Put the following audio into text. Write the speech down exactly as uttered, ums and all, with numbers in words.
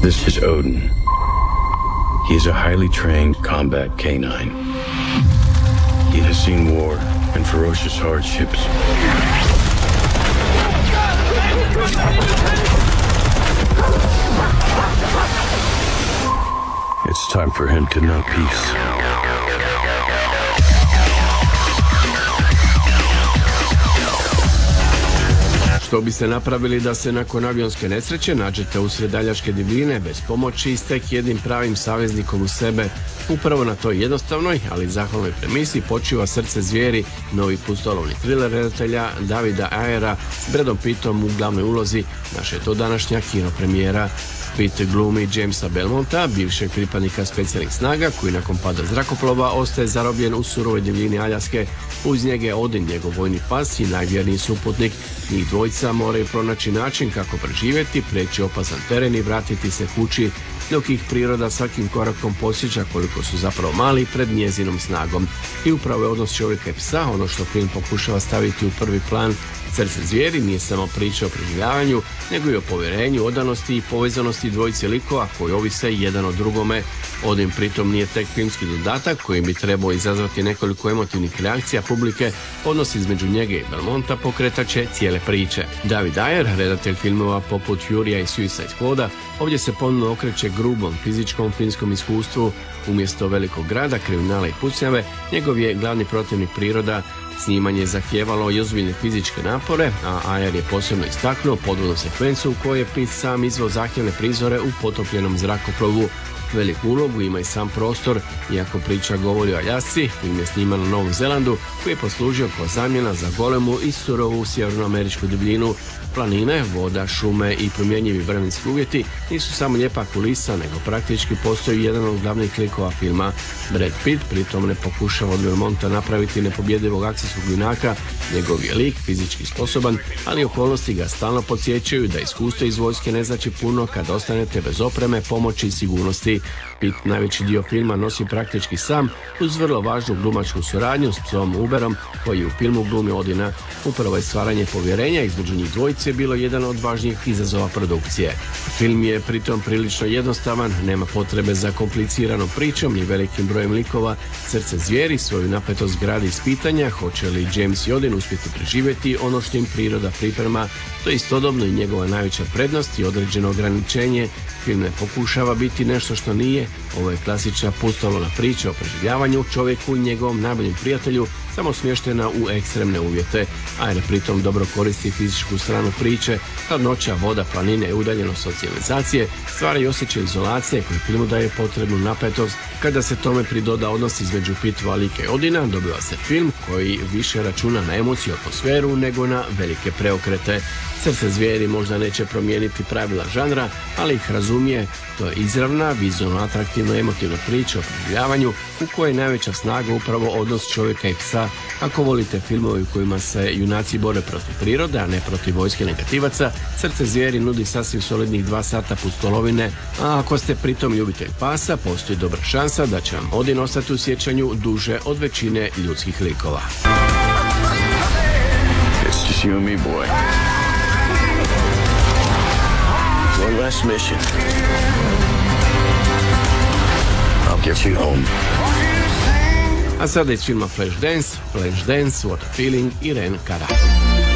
This is Odin. He is a highly trained combat canine. He has seen war and ferocious hardships. It's time for him to know peace. Što biste napravili da se nakon avionske nesreće nađete usred daljačke divljine bez pomoći i s tek jednim pravim saveznikom u sebe? Upravo na toj jednostavnoj, ali zahvalnoj premisi počiva Srce zvijeri, novi pustolovni thriller redatelja Davida Ayera s Bradom Pittom u glavnoj ulozi. Naša je to današnja kino premijera. Pitt glumi Jamesa Belmonta, bivšeg pripadnika specijalnih snaga, koji nakon pada zrakoplova ostaje zarobljen u surovoj divljini Aljaske. Uz njega je Odin, njegov vojni pas i najvjerniji suputnik. Njih dvojica moraju pronaći način kako preživjeti, preći opasan teren i vratiti se kući, dok ih priroda svakim korakom podsjeća koliko su zapravo mali pred njezinom snagom. I upravo je odnos čovjeka i psa ono što film pokušava staviti u prvi plan. Srce zvijeri nije samo priča o preživljavanju, nego i o povjerenju, odanosti i povezanosti dvojice likova koji ovise jedan o drugome. Odin pritom nije tek filmski dodatak koji bi trebao izazvati nekoliko emotivnih reakcija publike. Odnos između njega i Belmonta pokretače cijele priče. David Ayer, redatelj filmova poput Furya i Suicide Squada, ovdje se ponovno okreće grubom fizičkom filmskom iskustvu. Umjesto velikog grada, kriminala i pucnjave, njegov je glavni protivnik priroda. Snimanje je zahtijevalo i ozbiljne fizičke napore, a Ayer je posebno istaknuo podvodnu sekvencu u kojoj je Pitt sam izveo zahtjevne prizore u potopljenom zrakoplovu. Veliku ulogu ima i sam prostor, iako priča govori o Aljasci, film je sniman na Novom Zelandu, koji je poslužio kao zamjena za golemu i surovu sjevernoameričku divljinu. Planine, voda, šume i promjenjivi vremenski uvjeti nisu samo lijepa kulisa, nego praktički postoji jedan od glavnih likova filma. Brad Pitt pritom ne pokušava od Belmonta napraviti nepobjedivog akcijskog junaka, njegov je lik fizički sposoban, ali okolnosti ga stalno podsjećaju da iskustvo iz vojske ne znači puno kad ostanete bez opreme, pomoći i sigurnosti. Pitt najveći dio filma nosi praktički sam, uz vrlo važnu glumačku suradnju s psom Uberom, koji u filmu glumi Odina. Upravo je stvaranje povjerenja između njih dvojice bilo jedan od važnijih izazova produkcije. Film je pritom prilično jednostavan, nema potrebe za kompliciranom pričom ni velikim brojem likova. Srce zvijeri svoju napetost gradi iz pitanja hoće li James i Odin uspjeti preživjeti ono što im priroda priprema. To je istodobno i njegova najveća prednost i određeno ograničenje. Film ne pokušava biti nešto što nije. Ovo je klasična pustolovna priča o preživljavanju, čovjeku i njegovom najboljem prijatelju, samo smještena u ekstremne uvjete. Ayer pritom dobro koristi fizičku stranu priče, hladnoća, voda, planine i udaljenost od civilizacije stvara i osjećaj izolacije koji filmu daje potrebnu napetost. Kada se tome pridoda odnos između Pittova lika i Odina, dobiva se film koji više računa na emociju i atmosferu nego na velike preokrete. Srce zvijeri možda neće promijeniti pravila žanra, ali ih razumije. To je izravna, vizualno atraktivna, emotivna priča o preživljavanju u kojoj je najveća snaga upravo odnos čovjeka i psa. Ako volite filmove u kojima se junaci bore protiv prirode, a ne protiv vojske negativaca, Srce zvijeri nudi sasvim solidnih dva sata pustolovine, a ako ste pritom ljubitelj pasa, postoji dobra šansa da će vam Odin ostati u sjećanju duže od većine ljudskih likova. It's just you and me, boy. One last mission. I'll get you home. A sada iz filma Flashdance, Flashdance, What a Feeling, Irene Cara.